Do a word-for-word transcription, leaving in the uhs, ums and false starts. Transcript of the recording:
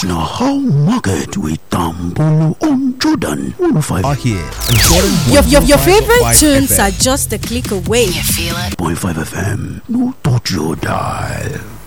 This now how market with Tambolo on Jordan one oh five are here. And Jordan Your, your, your favorite tunes F M. are just a click away. You feel it? point five F M. No touch your dial.